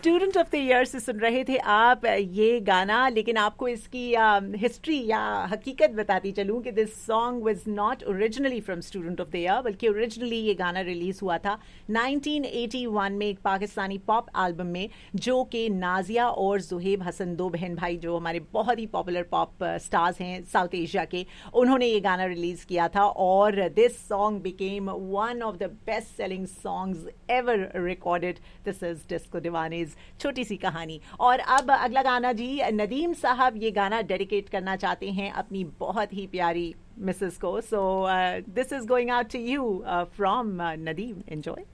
Student of the year से सुन रहे थे आप ये गाना, लेकिन आपको इसकी हिस्ट्री या हकीकत बताती चलूं कि this song was not originally from student of the year, बल्कि ओरिजिनली ये गाना रिलीज हुआ था 1981 में एक पाकिस्तानी पॉप एल्बम में, जो कि नाजिया और जुहेब हसन, दो बहन भाई जो हमारे बहुत ही पॉपुलर पॉप स्टार्स हैं साउथ एशिया के, उन्होंने ये गाना रिलीज किया था और this song became one of the best selling songs ever recorded. This is disco दीवानीज छोटी सी कहानी। और अब अगला गाना जी, नदीम साहब ये गाना डेडिकेट करना चाहते हैं अपनी बहुत ही प्यारी मिसेस को। So this is going out to you from Nadeem. Enjoy.